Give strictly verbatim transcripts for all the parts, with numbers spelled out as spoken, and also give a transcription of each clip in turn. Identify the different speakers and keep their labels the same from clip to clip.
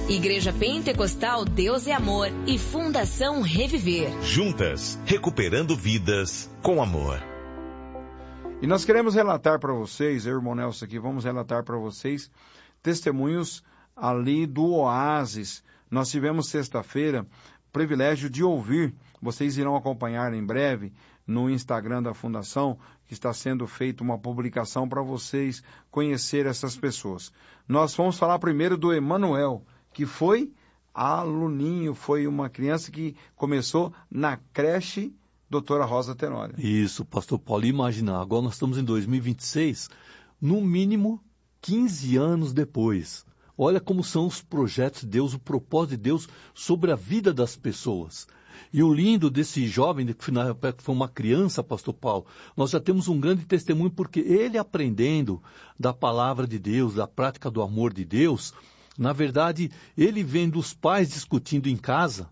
Speaker 1: Igreja Pentecostal Deus é Amor e Fundação Reviver.
Speaker 2: Juntas, recuperando vidas com amor.
Speaker 3: E nós queremos relatar para vocês, eu e o irmão Nelson aqui, vamos relatar para vocês testemunhos ali do Oásis. Nós tivemos sexta-feira o privilégio de ouvir, vocês irão acompanhar em breve no Instagram da Fundação, que está sendo feita uma publicação para vocês conhecer essas pessoas. Nós vamos falar primeiro do Emanuel, que foi aluninho, foi uma criança que começou na creche Doutora Rosa Tenório.
Speaker 4: Isso, pastor Paulo, imagina, agora nós estamos em dois mil e vinte e seis, no mínimo quinze anos depois. Olha como são os projetos de Deus, o propósito de Deus sobre a vida das pessoas. E o lindo desse jovem, que foi uma criança, pastor Paulo, nós já temos um grande testemunho, porque ele aprendendo da palavra de Deus, da prática do amor de Deus, na verdade, ele vendo os pais discutindo em casa,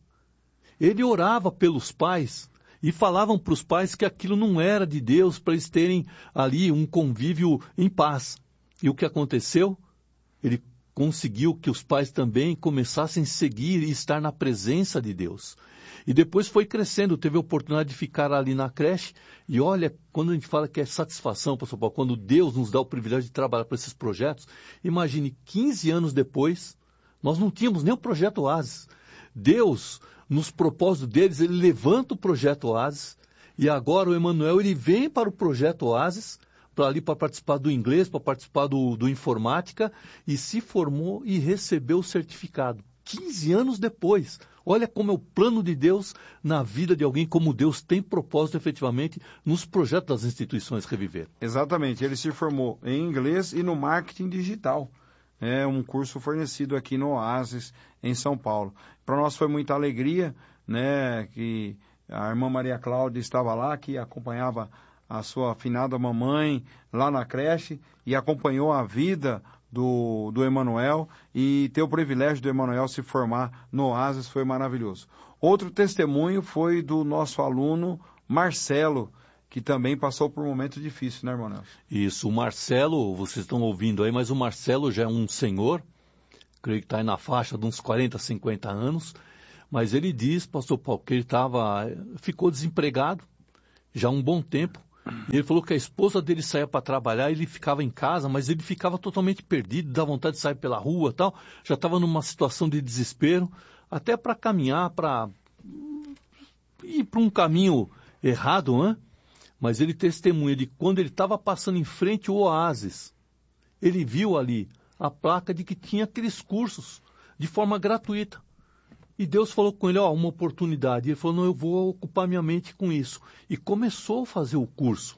Speaker 4: ele orava pelos pais e falavam para os pais que aquilo não era de Deus, para eles terem ali um convívio em paz. E o que aconteceu? Ele conseguiu que os pais também começassem a seguir e estar na presença de Deus. E depois foi crescendo, teve a oportunidade de ficar ali na creche. E olha, quando a gente fala que é satisfação, pastor Paulo, quando Deus nos dá o privilégio de trabalhar para esses projetos, imagine, quinze anos depois, nós não tínhamos nem o projeto Oásis. Deus, nos propósitos deles, ele levanta o projeto Oásis, e agora o Emanuel, ele vem para o projeto Oásis, para ali para participar do inglês, para participar do, do informática, e se formou e recebeu o certificado. quinze anos depois. Olha como é o plano de Deus na vida de alguém, como Deus tem propósito efetivamente nos projetos das instituições Reviver.
Speaker 3: Exatamente, ele se formou em inglês e no marketing digital. É um curso fornecido aqui no Oásis, em São Paulo. Para nós foi muita alegria, né, que a irmã Maria Cláudia estava lá, que acompanhava a sua afinada mamãe lá na creche e acompanhou a vida do, do Emanuel, e ter o privilégio do Emanuel se formar no Oásis foi maravilhoso. Outro testemunho foi do nosso aluno Marcelo, que também passou por um momento difícil, né, irmão Nelson?
Speaker 4: Isso, o Marcelo, vocês estão ouvindo aí, mas o Marcelo já é um senhor, creio que está aí na faixa de uns quarenta, cinquenta anos, mas ele diz, pastor Paulo, que ele tava, ficou desempregado já há um bom tempo. E ele falou que a esposa dele saía para trabalhar, ele ficava em casa, mas ele ficava totalmente perdido, dá vontade de sair pela rua e tal. Já estava numa situação de desespero, até para caminhar, para ir para um caminho errado, né? Mas ele testemunha de quando ele estava passando em frente ao Oásis, ele viu ali a placa de que tinha aqueles cursos de forma gratuita. E Deus falou com ele, ó, uma oportunidade. E ele falou, não, eu vou ocupar minha mente com isso. E começou a fazer o curso.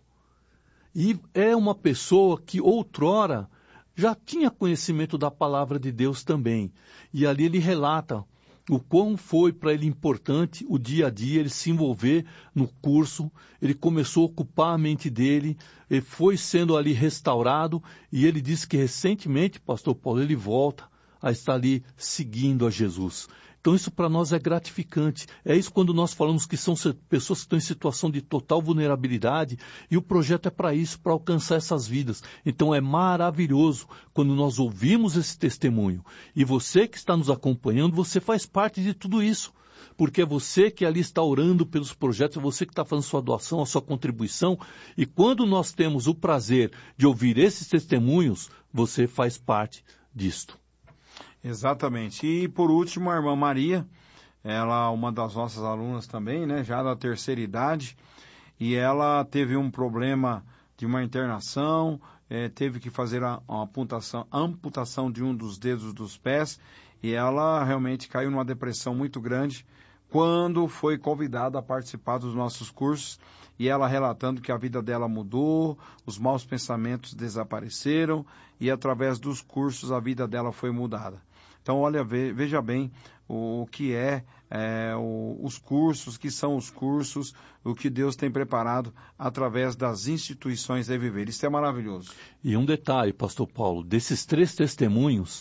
Speaker 4: E é uma pessoa que outrora já tinha conhecimento da palavra de Deus também. E ali ele relata o quão foi para ele importante o dia a dia, ele se envolver no curso, ele começou a ocupar a mente dele, ele foi sendo ali restaurado, e ele disse que recentemente, pastor Paulo, ele volta a estar ali seguindo a Jesus. Então isso para nós é gratificante. É isso quando nós falamos que são pessoas que estão em situação de total vulnerabilidade, e o projeto é para isso, para alcançar essas vidas. Então é maravilhoso quando nós ouvimos esse testemunho. E você que está nos acompanhando, você faz parte de tudo isso. Porque é você que ali está orando pelos projetos, é você que está fazendo sua doação, a sua contribuição. E quando nós temos o prazer de ouvir esses testemunhos, você faz parte disto.
Speaker 3: Exatamente. E por último, a irmã Maria, ela é uma das nossas alunas também, né, já da terceira idade, e ela teve um problema de uma internação, é, teve que fazer a, a amputação, amputação de um dos dedos dos pés, e ela realmente caiu numa depressão muito grande quando foi convidada a participar dos nossos cursos, e ela relatando que a vida dela mudou, os maus pensamentos desapareceram, e através dos cursos a vida dela foi mudada. Então, olha, veja bem o, o que é, é o, os cursos, que são os cursos, o que Deus tem preparado através das instituições Reviver. Isso é maravilhoso.
Speaker 4: E um detalhe, pastor Paulo, desses três testemunhos,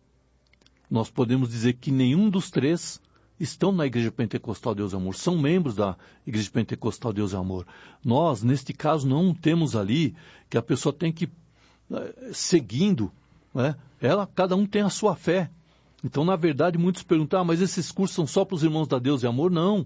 Speaker 4: nós podemos dizer que nenhum dos três estão na Igreja Pentecostal Deus e Amor, são membros da Igreja Pentecostal Deus e Amor. Nós, neste caso, não temos ali que a pessoa tem que, seguindo, né? Ela, cada um tem a sua fé. Então, na verdade, muitos perguntam, ah, mas esses cursos são só para os irmãos da Deus e Amor? Não.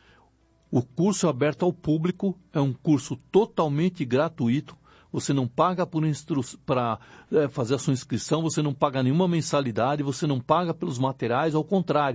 Speaker 4: O curso é aberto ao público, é um curso totalmente gratuito. Você não paga para é, fazer a sua inscrição, você não paga nenhuma mensalidade, você não paga pelos materiais, ao contrário.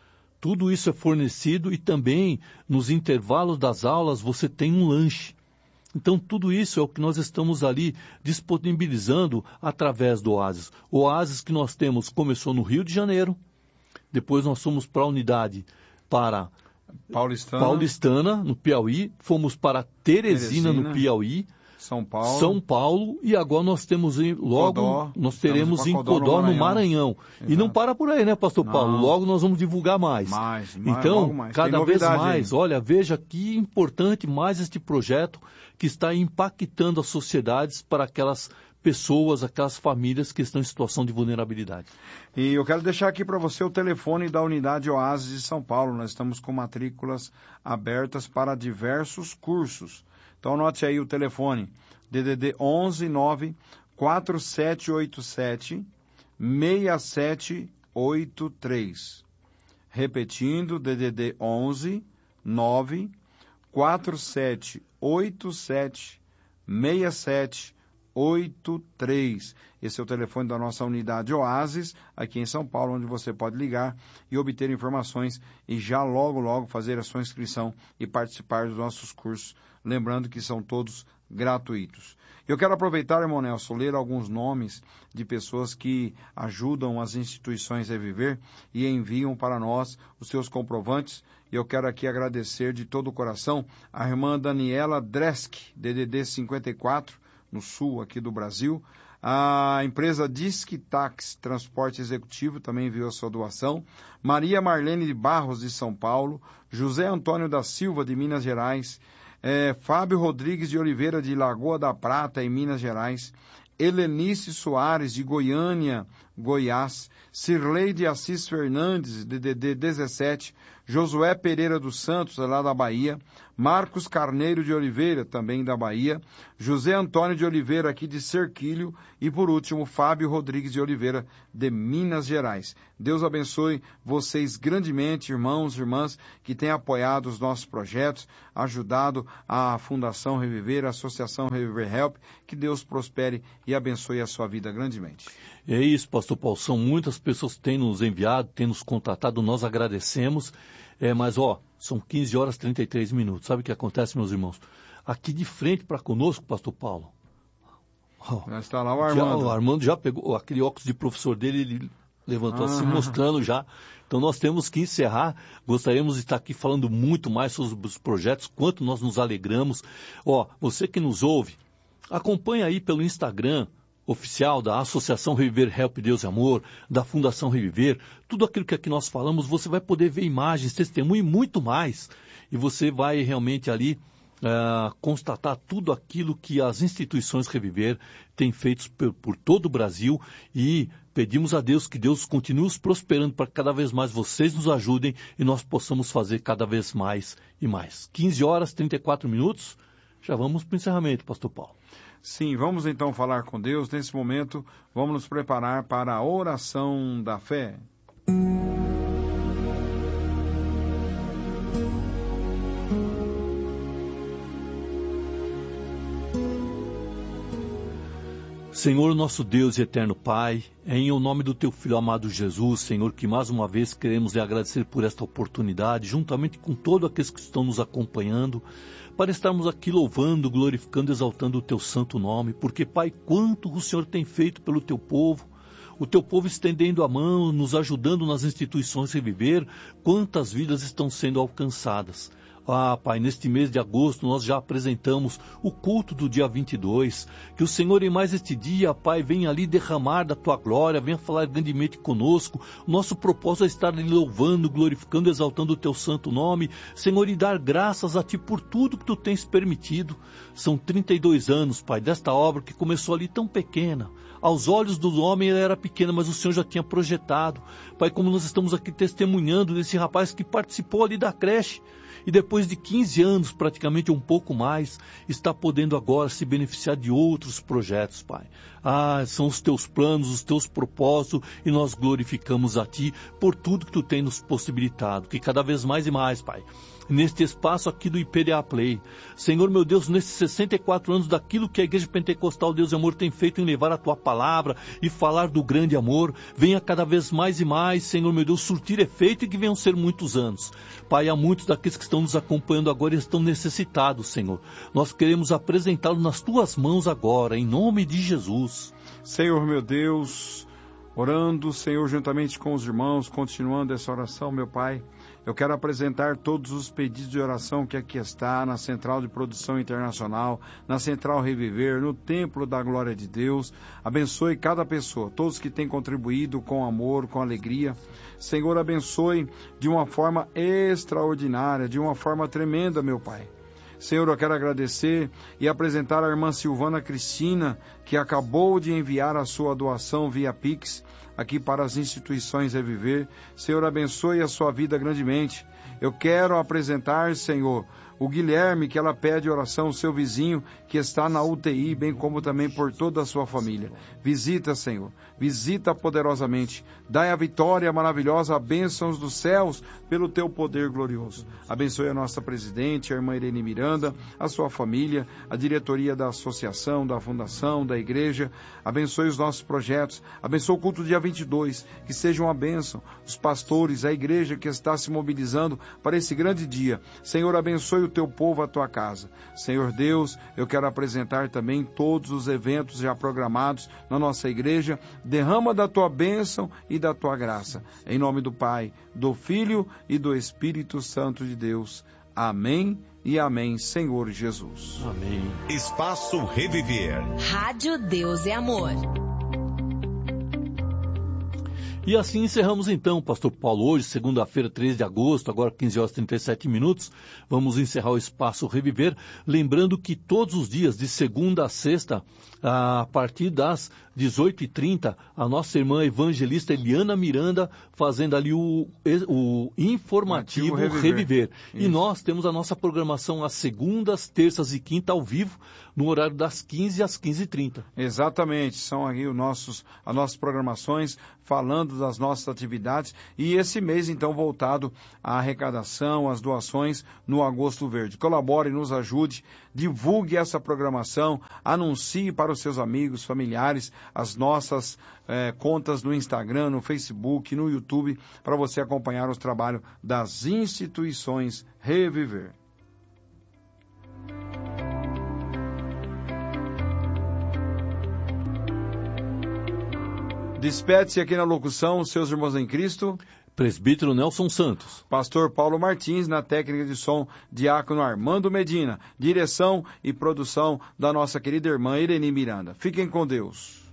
Speaker 4: Tudo isso é fornecido e também, nos intervalos das aulas, você tem um lanche. Então, tudo isso é o que nós estamos ali disponibilizando através do Oasis. O Oasis que nós temos começou no Rio de Janeiro, depois nós fomos para a unidade para
Speaker 3: Paulistana,
Speaker 4: Paulistana no Piauí, fomos para Teresina, Teresina, no Piauí,
Speaker 3: São Paulo.
Speaker 4: São Paulo, e agora nós temos em, logo,
Speaker 3: Codó,
Speaker 4: nós teremos em Codó, Codó no Maranhão. No Maranhão. E não para por aí, né, pastor não. Paulo? Logo nós vamos divulgar mais.
Speaker 3: Mais, mais
Speaker 4: então,
Speaker 3: mais.
Speaker 4: cada vez mais, aí. Olha, veja que importante mais este projeto que está impactando as sociedades para aquelas pessoas, aquelas famílias que estão em situação de vulnerabilidade.
Speaker 3: E eu quero deixar aqui para você o telefone da unidade Oasis de São Paulo. Nós estamos com matrículas abertas para diversos cursos. Então, anote aí o telefone, D D D onze nove quatro sete oito sete seis sete oito três. Repetindo, D D D onze nove quatro sete oito sete seis sete oito três. Esse é o telefone da nossa unidade Oasis, aqui em São Paulo, onde você pode ligar e obter informações e já logo, logo fazer a sua inscrição e participar dos nossos cursos. Lembrando que são todos gratuitos. Eu quero aproveitar, irmão Nelson, ler alguns nomes de pessoas que ajudam as instituições a viver e enviam para nós os seus comprovantes. E eu quero aqui agradecer de todo o coração a irmã Daniela Dresk, D D D cinquenta e quatro, no sul aqui do Brasil. A empresa Disque Tax Transporte Executivo também enviou a sua doação. Maria Marlene de Barros, de São Paulo. José Antônio da Silva, de Minas Gerais. É, Fábio Rodrigues de Oliveira, de Lagoa da Prata, em Minas Gerais. Helenice Soares, de Goiânia, Goiás. Cirlei de Assis Fernandes, D D D dezessete. Josué Pereira dos Santos, lá da Bahia. Marcos Carneiro de Oliveira, também da Bahia. José Antônio de Oliveira, aqui de Serquilho. E, por último, Fábio Rodrigues de Oliveira, de Minas Gerais. Deus abençoe vocês grandemente, irmãos e irmãs, que têm apoiado os nossos projetos, ajudado a Fundação Reviver, a Associação Reviver Help. Que Deus prospere e abençoe a sua vida grandemente.
Speaker 4: É isso, pastor Paulo. São muitas pessoas que têm nos enviado, têm nos contatado, nós agradecemos. É, mas, ó, são quinze horas e trinta e três minutos. Sabe o que acontece, meus irmãos? Aqui de frente para conosco, pastor Paulo.
Speaker 3: Oh, já está lá o Armando.
Speaker 4: Já, o Armando já pegou aquele óculos de professor dele, ele levantou ah. assim, mostrando já. Então, nós temos que encerrar. Gostaríamos de estar aqui falando muito mais sobre os projetos, quanto nós nos alegramos. Ó, você que nos ouve, acompanha aí pelo Instagram oficial da Associação Reviver Help Deus e Amor, da Fundação Reviver, tudo aquilo que aqui nós falamos, você vai poder ver imagens, testemunho e muito mais. E você vai realmente ali uh, constatar tudo aquilo que as instituições Reviver têm feito por, por todo o Brasil, e pedimos a Deus que Deus continue nos prosperando para que cada vez mais vocês nos ajudem e nós possamos fazer cada vez mais e mais. quinze horas e trinta e quatro minutos, já vamos para o encerramento, pastor Paulo.
Speaker 3: Sim, vamos então falar com Deus. Nesse momento, vamos nos preparar para a oração da fé.
Speaker 4: Senhor, nosso Deus e eterno Pai, é em o nome do Teu Filho amado Jesus, Senhor, que mais uma vez queremos lhe agradecer por esta oportunidade, juntamente com todos aqueles que estão nos acompanhando, para estarmos aqui louvando, glorificando, exaltando o Teu santo nome, porque, Pai, quanto o Senhor tem feito pelo Teu povo, o Teu povo estendendo a mão, nos ajudando nas instituições Reviver, quantas vidas estão sendo alcançadas. Ah, Pai, neste mês de agosto nós já apresentamos o culto do dia vinte e dois. Que o Senhor em mais este dia, Pai, venha ali derramar da Tua glória, venha falar grandemente conosco. O nosso propósito é estar ali louvando, glorificando, exaltando o Teu santo nome. Senhor, e dar graças a Ti por tudo que Tu tens permitido. São trinta e dois anos, Pai, desta obra que começou ali tão pequena. Aos olhos do homem ela era pequena, mas o Senhor já tinha projetado. Pai, como nós estamos aqui testemunhando desse rapaz que participou ali da creche, e depois de quinze anos, praticamente um pouco mais, está podendo agora se beneficiar de outros projetos, Pai. Ah, são os teus planos, os teus propósitos, e nós glorificamos a Ti por tudo que Tu tem nos possibilitado, que cada vez mais e mais, Pai, neste espaço aqui do I P D A Play. Senhor, meu Deus, nesses sessenta e quatro anos daquilo que a Igreja Pentecostal Deus e Amor tem feito em levar a Tua palavra e falar do grande amor, venha cada vez mais e mais, Senhor, meu Deus, surtir efeito e que venham ser muitos anos. Pai, há muitos daqueles que estão nos acompanhando agora e estão necessitados, Senhor. Nós queremos apresentá-los nas Tuas mãos agora, em nome de Jesus.
Speaker 3: Senhor, meu Deus, orando, Senhor, juntamente com os irmãos, continuando essa oração, meu Pai, eu quero apresentar todos os pedidos de oração que aqui está, na Central de Produção Internacional, na Central Reviver, no Templo da Glória de Deus. Abençoe cada pessoa, todos que têm contribuído com amor, com alegria. Senhor, abençoe de uma forma extraordinária, de uma forma tremenda, meu Pai. Senhor, eu quero agradecer e apresentar a irmã Silvana Cristina, que acabou de enviar a sua doação via Pix aqui para as instituições Reviver. Senhor, abençoe a sua vida grandemente. Eu quero apresentar, Senhor, o Guilherme, que ela pede oração, o seu vizinho, que está na U T I, bem como também por toda a sua família. Visita, Senhor, visita poderosamente. Dai a vitória maravilhosa, a bênçãos dos céus, pelo teu poder glorioso. Abençoe a nossa presidente, a irmã Irene Miranda, a sua família, a diretoria da associação, da fundação, da igreja. Abençoe os nossos projetos. Abençoe o culto dia vinte e dois, que seja uma bênção. Os pastores, a igreja que está se mobilizando para esse grande dia. Senhor, abençoe o teu povo, a tua casa. Senhor Deus, eu quero apresentar também todos os eventos já programados na nossa igreja. Derrama da tua bênção e da tua graça. Em nome do Pai, do Filho e do Espírito Santo de Deus. Amém e amém, Senhor Jesus.
Speaker 4: Amém.
Speaker 2: Espaço Reviver.
Speaker 1: Rádio Deus é Amor.
Speaker 4: E assim encerramos então, Pastor Paulo, hoje, segunda-feira, três de agosto, agora quinze horas e trinta e sete minutos, vamos encerrar o Espaço Reviver, lembrando que todos os dias, de segunda a sexta, a partir das dezoito e trinta, a nossa irmã evangelista Eliana Miranda fazendo ali o, o informativo Reviver. Reviver. E nós temos a nossa programação às segundas, terças e quinta ao vivo, no horário das quinze às quinze e trinta.
Speaker 3: Exatamente, são aí os nossos, as nossas programações falando das nossas atividades, e esse mês então voltado à arrecadação, às doações no Agosto Verde. Colabore, nos ajude, divulgue essa programação, anuncie para os seus amigos, familiares, as nossas eh, contas no Instagram, no Facebook, no YouTube, para você acompanhar os trabalhos das instituições Reviver. Despede-se aqui na locução, seus irmãos em Cristo.
Speaker 4: Presbítero Nelson Santos.
Speaker 3: Pastor Paulo Martins, na técnica de som, diácono Armando Medina. Direção e produção da nossa querida irmã Irene Miranda. Fiquem com Deus.